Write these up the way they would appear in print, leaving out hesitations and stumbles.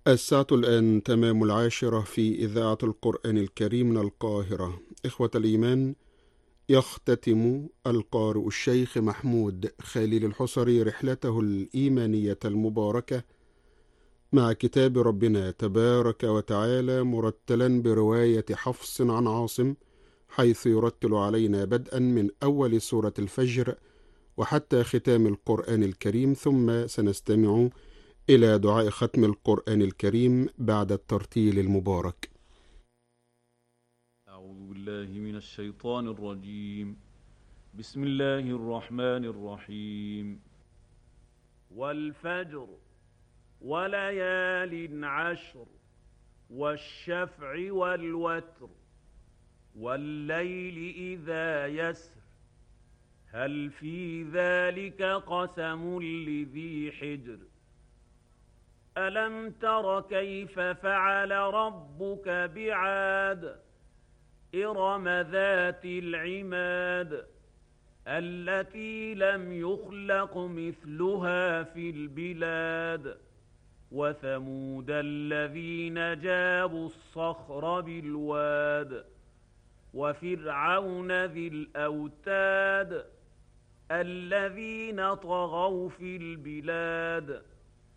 الساعة الآن تمام 10 في إذاعة القرآن الكريم من القاهرة. إخوة الإيمان، يختتم القارئ الشيخ محمود خليل الحصري رحلته الإيمانية المباركة مع كتاب ربنا تبارك وتعالى، مرتلا برواية حفص عن عاصم، حيث يرتل علينا بدءا من أول سورة الفجر وحتى ختام القرآن الكريم، ثم سنستمع إلى دعاء ختم القرآن الكريم بعد الترتيل المبارك. أعوذ بالله من الشيطان الرجيم. بسم الله الرحمن الرحيم. والفجر وليال عشر والشفع والوتر والليل إذا يسر هل في ذلك قسم لذي حجر ألم تر كيف فعل ربك بعاد إرم ذات العماد التي لم يخلق مثلها في البلاد وثمود الذين جابوا الصخر بالواد وفرعون ذي الأوتاد الذين طغوا في البلاد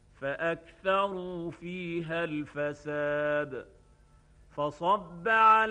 فأكثروا فيها الفساد فصب على